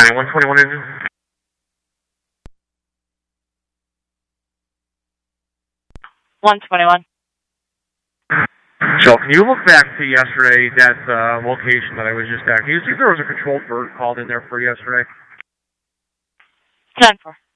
County 121 engine. So, can you look back to yesterday, that location that I was just at? Can you see if there was a controlled bird called in there for yesterday? 10-4.